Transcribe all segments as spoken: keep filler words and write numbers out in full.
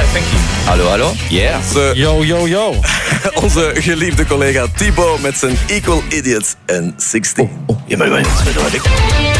thank you. Hallo, hallo. Yeah. Onze, Yo, yo, yo. onze geliefde collega Thibaut met zijn Equal Idiots en zestien. Oh, oh. Ja, maar wij wat ik.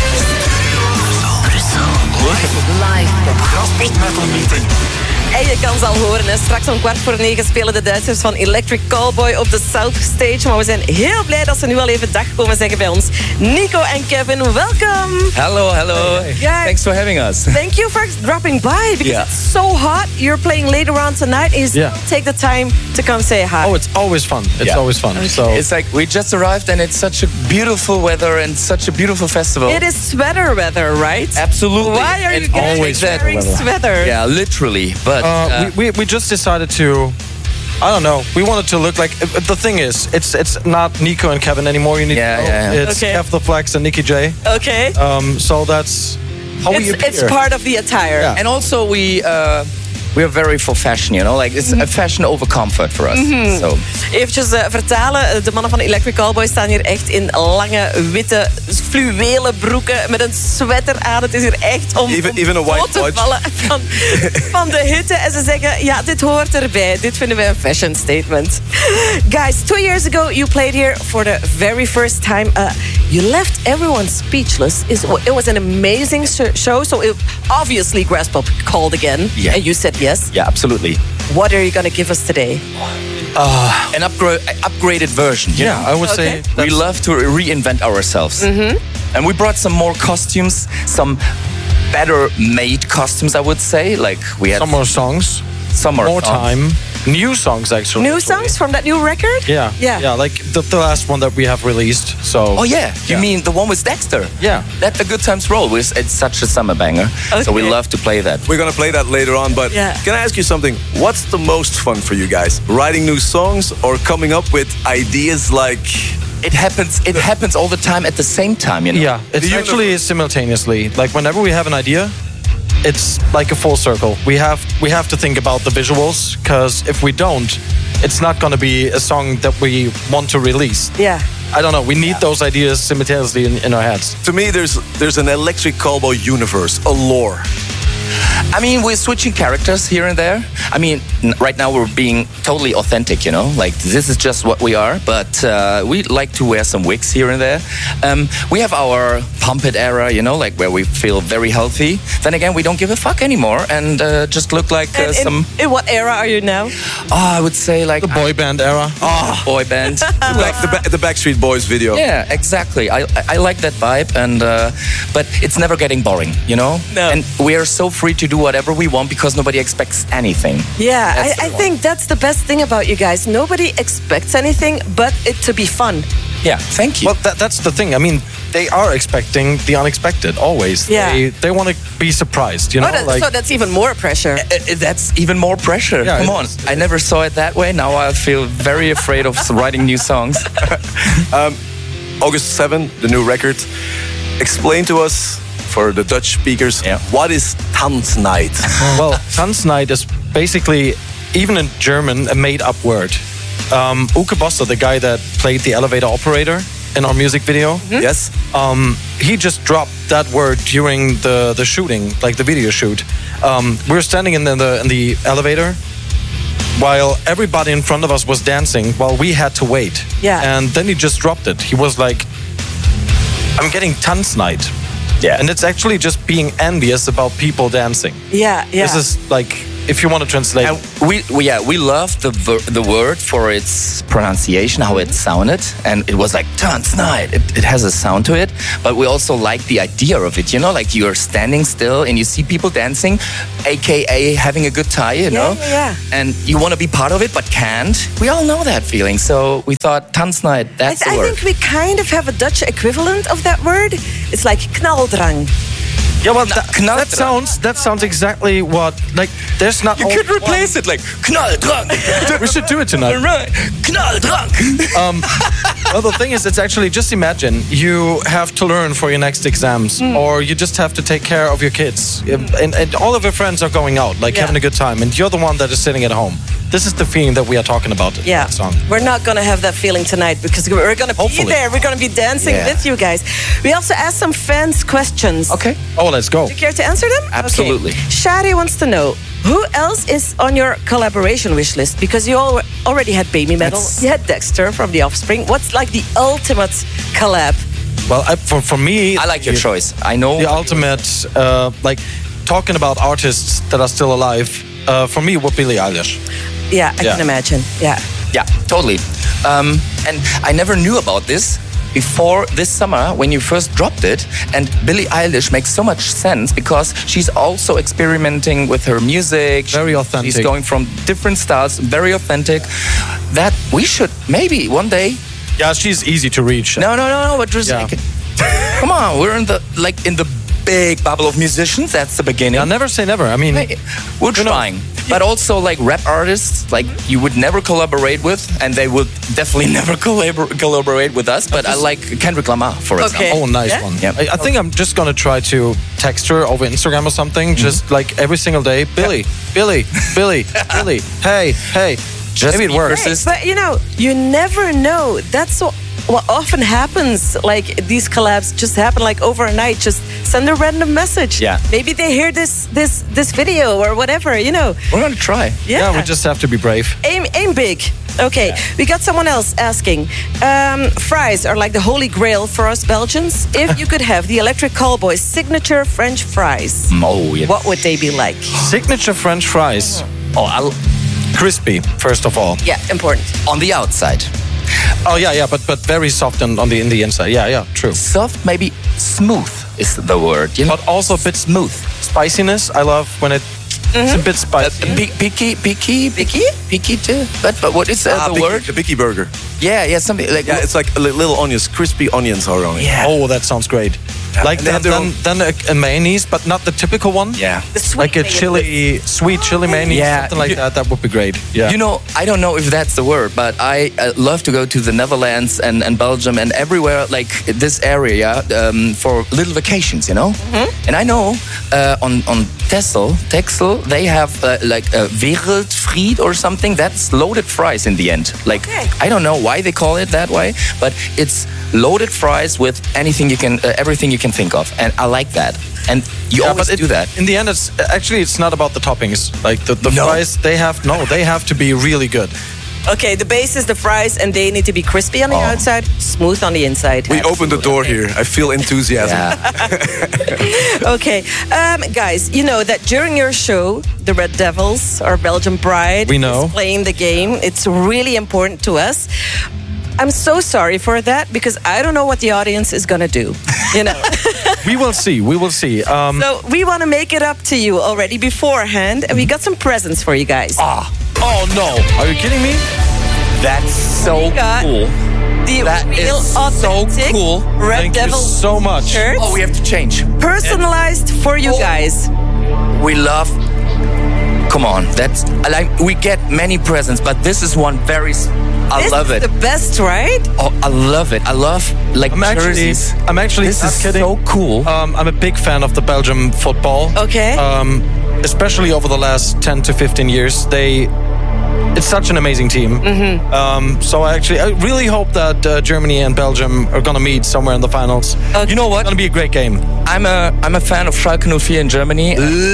Live op Graspop Metal Meeting. En je kan ze al horen, hè. Straks om kwart voor negen spelen de Duitsers van Electric Callboy op de South Stage. Maar we zijn heel blij dat ze nu al even dag komen zeggen bij ons. Nico en Kevin, welkom. Hello, hello. Yeah. Thanks for having us. Thank you for dropping by because Yeah. it's so hot. You're playing later on tonight. Is Yeah. take the time to come say hi. Oh, it's always fun. It's Yeah. always fun. So It's like we just arrived and it's such a beautiful weather and such a beautiful festival. It is sweater weather, right? Absolutely. Why are you And guys always wearing sweater weather. sweater? Yeah, literally. But uh, uh, we, we we just decided to. I don't know. We wanted to look like. uh, The thing is, it's it's not Nico and Kevin anymore. You need Yeah, to know. yeah, yeah. It's Okay. Kev the Flex and Nicky J. Okay. Um, so that's how we It's, appear. it's part of the attire. Yeah. and also we uh, we are very for fashion, you know, like it's a fashion over comfort for us. So Eventjes uh, vertalen. De mannen van Electric Callboy staan hier echt in lange, witte, fluwelen broeken met een sweater aan. Het is hier echt om, Even- om even a white dood te watch. vallen van, van de hitte. En ze zeggen, ja, dit hoort erbij. Dit vinden wij een fashion statement. Guys, two years ago you played here for the very first time. Uh, you left everyone speechless. It's- It was an amazing sh- show. So it, obviously Graspop called again. Yeah. And you said yes. yeah, absolutely. What are you going to give us today? An upgra- upgraded version. you Yeah, know? I would say Okay. We that's- love to reinvent ourselves. And we brought some more costumes, some better made costumes, I would say. Like we had some more songs, some more, more songs. time, new songs actually. New songs from that new record? Yeah, Yeah. yeah. Like the, the last one that we have released. So. Oh yeah, you Yeah. mean the one with Dexter? Yeah. That the Good Times Roll was. It's such a summer banger. So we Okay. love to play that. We're gonna play that later on, but Yeah. can I ask you something? What's the most fun for you guys? Writing new songs or coming up with ideas like... It happens. It happens all the time at the same time. You know. Yeah, it's The actually simultaneously. Like whenever we have an idea, it's like a full circle. We have we have to think about the visuals because if we don't, it's not going to be a song that we want to release. Yeah. I don't know. We need those ideas simultaneously in, in our heads. To me, there's there's an Electric Callboy universe, a lore. I mean, we're switching characters here and there. I mean, n- right now we're being totally authentic, you know? Like, this is just what we are, but uh, we like to wear some wigs here and there. Um, we have our pump it era, you know, like where we feel very healthy. Then again, we don't give a fuck anymore and uh, just look like uh, And in, some, in what era are you now? oh, I would say like The boy band era. oh, boy band. Like the, ba- the Backstreet Boys video. Yeah, exactly. I I like that vibe, and uh, but it's never getting boring, you know. No. And we are so free to do whatever we want because nobody expects anything. Yeah, That's I, the I one. think that's the best thing about you guys. Nobody expects anything but it to be fun. Yeah, thank you. Well, that, that's the thing. I mean, they are expecting the unexpected always. Yeah. They they want to be surprised. You know, Oh, that, like so that's even more pressure. Uh, uh, that's even more pressure. Yeah, Come it on. is. I never saw it that way. Now I feel very afraid of writing new songs. August seventh, the new record. Explain to us, for the Dutch speakers, Yeah. what is Tanznight? well, Tanznight is basically, even in German, a made-up word. Um, Uke Bosse, the guy that played the elevator operator in our music video, Yes? um, he just dropped that word during the, the shooting, like the video shoot. Um, we were standing in the, the in the elevator while everybody in front of us was dancing while we had to wait. Yeah. And then he just dropped it. He was like, I'm getting Tanznight. Yeah. And it's actually just being envious about people dancing. Yeah, yeah. This is like, if you want to translate. And we, we yeah we love the ver- the word for its pronunciation, how it sounded, and it was like Tanznight. It, it has a sound to it, but we also like the idea of it. You know, like you're standing still and you see people dancing, aka having a good time. You know, yeah, yeah. and you want to be part of it but can't. We all know that feeling, so we thought Tanznight. I, That's th- the I word. think we kind of have a Dutch equivalent of that word. It's like knaldrang. yeah, well, that, knaldrang. that sounds that sounds exactly what, like, there's not. You only could replace it like knalldrank. one- We should do it tonight. Right, knalldrank. Well, the thing is, it's actually, just imagine you have to learn for your next exams, Hmm. or you just have to take care of your kids, and, and all of your friends are going out, like Yeah. having a good time, and you're the one that is sitting at home. This is the feeling that we are talking about in Yeah, that song. we're not gonna have that feeling tonight because we're gonna be Hopefully. there. We're gonna be dancing Yeah. with you guys. We also asked some fans questions. Okay. Oh, let's go. Do you care to answer them? Absolutely. Okay. Shari wants to know, Who else is on your collaboration wish list? Because you al- already had Baby Metal, That's- you had Dexter from The Offspring. What's like the ultimate collab? Well, I, for for me, I like your the, choice. I know. the ultimate, uh, like talking about artists that are still alive. Uh, for me, would Billie Eilish. Yeah, I Yeah. can imagine. Yeah. Yeah, totally. Um, and I never knew about this before this summer when you first dropped it. And Billie Eilish makes so much sense because she's also experimenting with her music. Very authentic. She's going from different styles, very authentic. That we should maybe one day. Yeah, she's easy to reach. No, no, no, no. But just Yeah. like, come on, we're in the like in the big bubble of musicians. That's the beginning. Yeah, never say never. I mean, Hey, we're You know, trying, but also like rap artists, like you would never collaborate with, and they would definitely never collabor- collaborate with us. But I like Kendrick Lamar, for Okay. example. oh, nice Yeah? one. Yeah. I, I think I'm just gonna try to text her over Instagram or something, Mm-hmm. just like every single day. Billy, Billy, Billy, Billy. Hey, hey. Just Maybe it be works. persistent. But you know, you never know. That's what, what often happens. Like these collabs just happen like overnight. Just send a random message. Yeah. Maybe they hear this this this video or whatever. You know. We're gonna try. Yeah. Yeah, we just have to be brave. aim aim big. Okay, we got someone else asking. Um, fries are like the holy grail for us Belgians. If you could have the Electric Callboys signature French fries, Oh yeah. what would they be like? Signature French fries. Oh, I'll, Crispy, first of all. Yeah, important. on the outside, Oh yeah, yeah, but but very soft on, on the in the inside. Yeah, yeah, true. soft, maybe smooth is the word. You know, But also a bit smooth. spiciness. I love when it, it's a bit Uh, spicy. pi- picky, picky, picky, picky too. But but what is uh, Ah, the Biggie- word? The Biggie Burger. Yeah, yeah, something like Yeah, it's like a li- little onions, crispy onions are on it. yeah. Oh, that sounds great. Like And they that, have their then, then a, a mayonnaise, but not the typical one. Yeah. The sweet Like a mayonnaise. chili, sweet chili mayonnaise, Yeah. something like You- that. That would be great. Yeah. You know, I don't know if that's the word, but I uh, love to go to the Netherlands and, and Belgium and everywhere like this area um, for little vacations, you know? And I know uh, on, on Texel, Texel, they have uh, like a Wereldfried or something. That's loaded fries in the end. Like, Okay. I don't know why they call it that way, but it's loaded fries with anything you can, uh, everything you can think of. And I like that. And you Yeah, always but it- do that. In the end, it's actually it's not about the toppings. Like the, the No. fries, they have no, they have to be really good. Okay, the base is the fries, and they need to be crispy on the Oh. outside, smooth on the inside. We opened the door here. I feel enthusiasm. Yeah. Okay, um, guys, you know that during your show, the Red Devils, our Belgian pride, We know. is playing the game. It's really important to us. I'm so sorry for that because I don't know what the audience is gonna do. You know, We will see. We will see. Um, so we want to make it up to you already beforehand, and we got some presents for you guys. Ah, oh no! Are you kidding me? that's so We got cool. the that real is so authentic cool. Red Thank Devil you so much. shirts, Oh, we have to change. personalized for you Oh. guys. We love. Come on, that's like we get many presents, but this is one very. s- I This love is it. the best, right? Oh, I love it. I love like I'm actually, jerseys. I'm actually This not is kidding. so cool. Um, I'm a big fan of the Belgium football. Okay. Um, especially over the last ten to fifteen years, they. It's such an amazing team. Mm-hmm. Um, so I actually, I really hope that uh, Germany and Belgium are gonna meet somewhere in the finals. You know what? It's gonna be a great game. I'm a I'm a fan of Schalke oh four in Germany.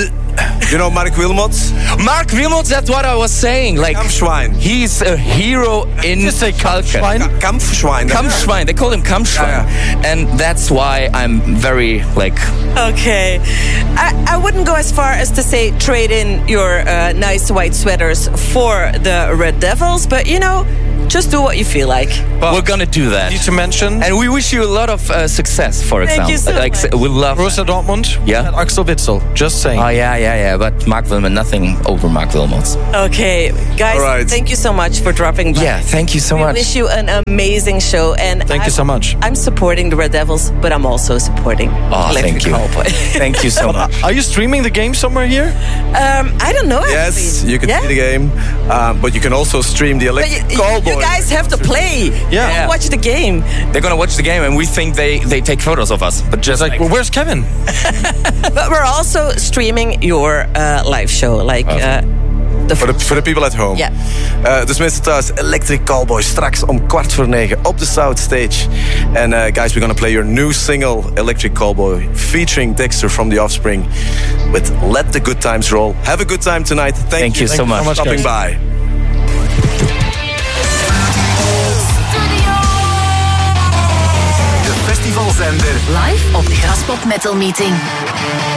You know Mark Wilmots? Mark Wilmots, that's what I was saying. Like Kampfschwein. he's a hero in Just say Schalke. Kampfschwein. Ka- Kampfschwein. Kampfschwein. They call him Kampfschwein, Yeah, and that's why I'm very like. Okay. I, I wouldn't go as far as to say trade in your uh, nice white sweaters for the Red Devils, but you know, just do what you feel like. But We're gonna do that. need to mention And we wish you a lot of uh, success, for Thank example. you so like, much. We love. Borussia Dortmund. Yeah. and Axel Witsel. Just saying. Oh yeah, yeah, yeah. But Mark Wilmot, nothing over Mark Wilmots. Okay, guys, All right. thank you so much for dropping by. Yeah, thank you so We much. wish you an amazing show, and Thank I'm, you so much. I'm supporting the Red Devils, but I'm also supporting Oh, Electric thank you. Callboy. Thank you so much. Are you streaming the game somewhere here? um, I don't know. Yes, actually. you can yeah? see the game, um, but you can also stream the But you, Electric you- Callboy. you guys have to play. Yeah. Don't Yeah. watch the game. They're gonna watch the game, and we think they they take photos of us, but just It's like, well, where's Kevin? But we're also streaming your uh, live show. Like, uh, The For the, for the people at home. Ja. Uh, dus mensen thuis, Electric Callboy straks om kwart voor negen op de South Stage. And uh, guys, we're gonna play your new single, Electric Callboy, featuring Dexter from The Offspring, with Let the Good Times Roll. Have a good time tonight. Thank, Thank you you so much. for stopping by. De festivalzender. Live op de Graspop Metal Meeting.